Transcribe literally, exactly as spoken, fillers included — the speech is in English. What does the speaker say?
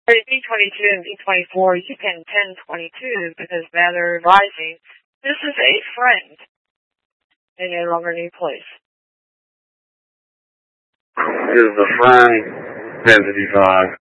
B twenty-two and B twenty-four, you can ten twenty-two because now they're advising this is a friend. They no longer need police. This is the friend, ten fifty-five.